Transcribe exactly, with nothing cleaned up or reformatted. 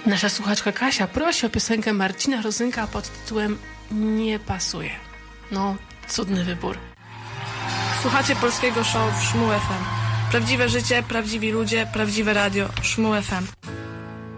Nasza słuchaczka Kasia prosi o piosenkę Marcina Rozynka pod tytułem Nie pasuje. No, cudny wybór. Słuchacie Polskiego Show w Szmu F M. Prawdziwe życie, prawdziwi ludzie, prawdziwe radio. Szmu F M.